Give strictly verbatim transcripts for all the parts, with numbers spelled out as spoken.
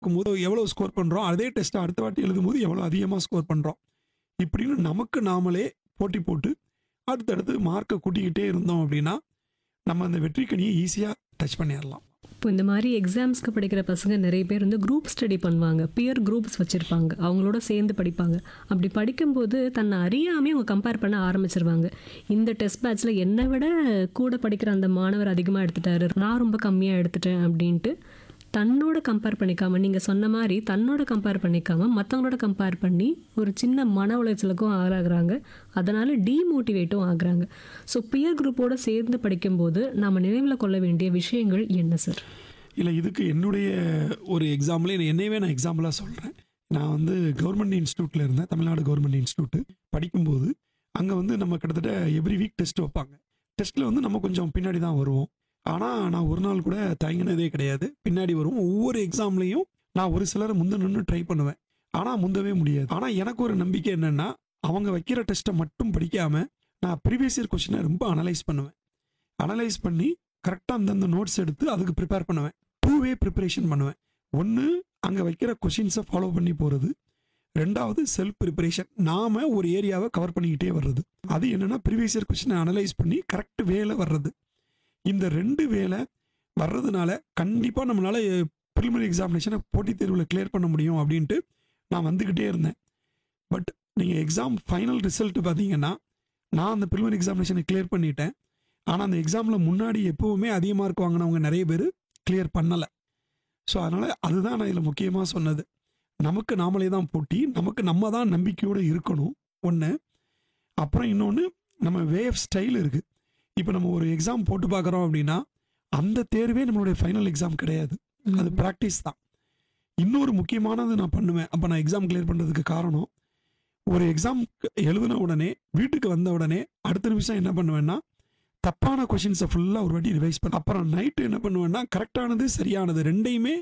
போது எவ்வளோ ஸ்கோர் பண்ணுறோம், அதே டெஸ்ட்டை அடுத்த வாட்டி எழுதும்போது எவ்வளோ அதிகமாக ஸ்கோர் பண்ணுறோம் இப்படின்னு நமக்கு நாமளே போட்டி போட்டு அடுத்தடுத்து மார்க்கை கூட்டிக்கிட்டே இருந்தோம் அப்படின்னா நம்ம அந்த வெற்றி கனியை ஈஸியாக டச் பண்ணிடலாம். இப்போ இந்த மாதிரி எக்ஸாம்ஸ்க்கு படிக்கிற பசங்க நிறைய பேர் வந்து குரூப் ஸ்டடி பண்ணுவாங்க, பியர் குரூப்ஸ் வச்சுருப்பாங்க, அவங்களோட சேர்ந்து படிப்பாங்க. அப்படி படிக்கும்போது தன்னை அறியாமே அவங்க கம்பேர் பண்ண ஆரம்பிச்சிருவாங்க. இந்த டெஸ்ட் பேட்ச்சில் என்னை விட கூட படிக்கிற அந்த மாணவர் அதிகமாக எடுத்துட்டாரு, நான் ரொம்ப கம்மியாக எடுத்துட்டேன் அப்படின்ட்டு தன்னோட கம்பேர் பண்ணிக்காம, நீங்கள் சொன்ன மாதிரி தன்னோட கம்பேர் பண்ணிக்காம மற்றவங்களோட கம்பேர் பண்ணி ஒரு சின்ன மன உளைச்சலுக்கும் ஆளாகிறாங்க, அதனால் டீமோட்டிவேட்டும் ஆகுறாங்க. ஸோ பியர் குரூப்போடு சேர்ந்து படிக்கும்போது நாம் நினைவில் கொள்ள வேண்டிய விஷயங்கள் என்ன சார்? இல்லை, இதுக்கு என்னுடைய ஒரு எக்ஸாம்பிளே என்னையவே நான் எக்ஸாம்பிளாக சொல்கிறேன். நான் வந்து கவர்மெண்ட் இன்ஸ்டியூட்டில் இருந்தேன், தமிழ்நாடு கவர்மெண்ட் இன்ஸ்டியூட்டு. படிக்கும்போது அங்கே வந்து நம்ம கிட்டத்தட்ட எவ்ரி வீக் டெஸ்ட் வைப்பாங்க. டெஸ்ட்டில் வந்து நம்ம கொஞ்சம் பின்னாடி தான் வருவோம். ஆனால் நான் ஒரு நாள் கூட தயங்கினதே கிடையாது, பின்னாடி வருவோம். ஒவ்வொரு எக்ஸாம்லேயும் நான் ஒரு சிலரை முந்த நின்று ட்ரை பண்ணுவேன், ஆனால் முந்தவே முடியாது. ஆனால் எனக்கு ஒரு நம்பிக்கை என்னென்னா, அவங்க வைக்கிற டெஸ்ட்டை மட்டும் படிக்காமல் நான் ப்ரீவியஸ் இயர் கொஸ்டினை ரொம்ப அனலைஸ் பண்ணுவேன். அனலைஸ் பண்ணி கரெக்டாக அந்தந்த நோட்ஸ் எடுத்து அதுக்கு ப்ரிப்பேர் பண்ணுவேன். டூ வே ப்ரிப்பரேஷன் பண்ணுவேன். ஒன்று, அங்கே வைக்கிற கொஷின்ஸை ஃபாலோ பண்ணி போகிறது. ரெண்டாவது, செல்ஃப் ப்ரிப்பரேஷன், நாம் ஒரு ஏரியாவை கவர் பண்ணிக்கிட்டே வர்றது. அது என்னென்னா, ப்ரீவியஸ் இயர் கொஸ்டினை அனலைஸ் பண்ணி கரெக்ட் வேலை வர்றது. இந்த ரெண்டு வேலை வர்றதுனால கண்டிப்பாக நம்மளால் ப்ரிலிமினரி எக்ஸாமினேஷனை போட்டித் தேர்வில் கிளியர் பண்ண முடியும் அப்படின்ட்டு நான் வந்துக்கிட்டே இருந்தேன். பட் நீங்கள் எக்ஸாம் ஃபைனல் ரிசல்ட்டு பார்த்தீங்கன்னா, நான் அந்த ப்ரிலிமினரி எக்ஸாமினேஷனை கிளியர் பண்ணிட்டேன். ஆனால் அந்த எக்ஸாமில் முன்னாடி எப்போவுமே அதிக மார்க் வாங்கினவங்க நிறைய பேர் கிளியர் பண்ணலை. ஸோ அதனால் அதுதான் நான் இதில் முக்கியமாக சொன்னது. நமக்கு நாமளே தான் போட்டி, நமக்கு நம்ம தான் நம்பிக்கையோடு இருக்கணும் ஒன்று. அப்புறம் இன்னொன்று, நம்ம வே ஆஃப் ஸ்டைல் இருக்குது. இப்போ நம்ம ஒரு எக்ஸாம் போட்டு பார்க்குறோம் அப்படின்னா அந்த தேர்வே நம்மளுடைய ஃபைனல் எக்ஸாம் கிடையாது, அது ப்ராக்டிஸ் தான். இன்னொரு முக்கியமானது நான் பண்ணுவேன். அப்போ நான் எக்ஸாம் கிளியர் பண்ணுறதுக்கு காரணம், ஒரு எக்ஸாம் எழுதின உடனே வீட்டுக்கு வந்த உடனே அடுத்த நிமிஷம் என்ன பண்ணுவேன்னா, தப்பான கொஷின்ஸை ஃபுல்லாக ஒரு வாட்டி ரிவைஸ் பண்ண, அப்புறம் நைட்டு என்ன பண்ணுவேன்னா, கரெக்டானது சரியானது ரெண்டையுமே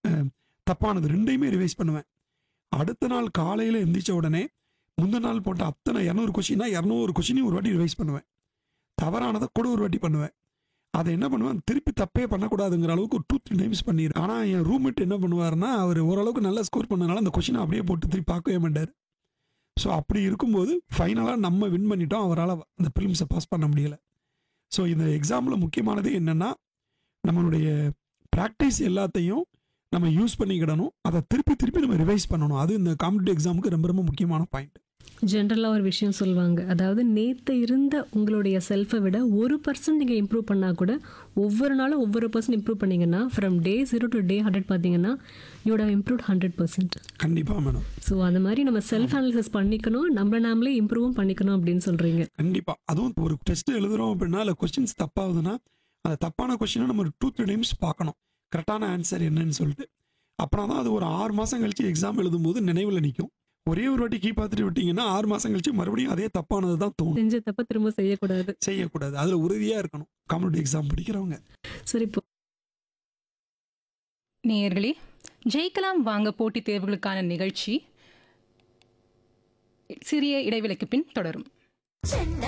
தப்பானது ரெண்டையுமே ரிவைஸ் பண்ணுவேன். அடுத்த நாள் காலையில் எந்திரிச்ச உடனே முந்தின நாள் போட்ட அத்தனை இரநூறு கொஷினா இரநூறு கொஷினையும் ஒரு வாட்டி ரிவைஸ் பண்ணுவேன். தவறானதை கூட ஒரு வாட்டி பண்ணுவேன். அதை என்ன பண்ணுவேன், திருப்பி தப்பே பண்ணக்கூடாதுங்கிற அளவுக்கு ஒரு டூ த்ரீ டைம்ஸ் பண்ணிடுறேன். ஆனால் என் ரூம்மேட் என்ன பண்ணுவார்னா, அவர் ஓரளவுக்கு நல்லா ஸ்கோர் பண்ணனால அந்த கொஷினை அப்படியே போட்டு திருப்பி பார்க்கவே மாட்டார். ஸோ அப்படி இருக்கும்போது ஃபைனலாக நம்ம வின் பண்ணிட்டோம், அவரால் அந்த ப்ரிலிம்ஸை பாஸ் பண்ண முடியலை. ஸோ இந்த எக்ஸாமில் முக்கியமானது என்னென்னா, நம்மளுடைய ப்ராக்டிஸ் எல்லாத்தையும் நம்ம யூஸ் பண்ணிக்கிடணும், அதை திருப்பி திருப்பி நம்ம ரிவைஸ் பண்ணணும். அது இந்த காம்படிட்டிவ் எக்ஸாமுக்கு ரொம்ப ரொம்ப முக்கியமான பாயிண்ட். ஜென்ரலாக ஒரு விஷயம் சொல்லுவாங்க, அதாவது நேற்று இருந்த உங்களுடைய செல்ஃபை விட ஒரு பர்சன்ட் நீங்கள் இம்ப்ரூவ் பண்ணால் கூட ஒவ்வொரு நாளும் ஒவ்வொரு பர்சன்ட் இம்ப்ரூவ் பண்ணிங்கன்னா from day zero to day hundred பார்த்தீங்கன்னா யூட் ஹவ் இம்ப்ரூவ் ஹண்ட்ரட் பர்சன்ட். கண்டிப்பாக மேடம். ஸோ அந்த மாதிரி நம்ம செல்ஃப் அனாலிசிஸ் பண்ணிக்கணும், நம்மளை நாமளே இம்ப்ரூவும் பண்ணிக்கணும் அப்படின்னு சொல்கிறீங்க. கண்டிப்பாக. அதுவும் ஒரு டெஸ்ட் எழுதுகிறோம் அப்படின்னா இல்லை கொஸ்டின்ஸ் தப்பாகுதுன்னா அந்த தப்பான கொஸ்டினை நம்ம ஒரு டூ த்ரீ டைம்ஸ் பார்க்கணும், கரெக்டான ஆன்சர் என்னன்னு சொல்லிட்டு. அப்புறம் தான் அது ஒரு ஆறு மாதம் கழிச்சு எக்ஸாம் எழுதும்போது நினைவில் நிற்கும். ஒரே ஒரு வாட்டி கீ பார்த்துட்டு விட்டீங்கன்னா ஆறு மாதம் கழிச்சு மறுபடியும் அதே தப்பானது தான் தோணும். செஞ்ச தப்ப திரும்ப செய்யக்கூடாது செய்யக்கூடாது அதில் உறுதியாக இருக்கணும் காம்படிட்டிவ் எக்ஸாம் படிக்கிறவங்க. சரி, இப்போ நேயர்களே, ஜெயிக்கலாம் வாங்க போட்டித் தேர்வுகளுக்கான நிகழ்ச்சி சிறிய இடைவெளிக்கு பின் தொடரும்.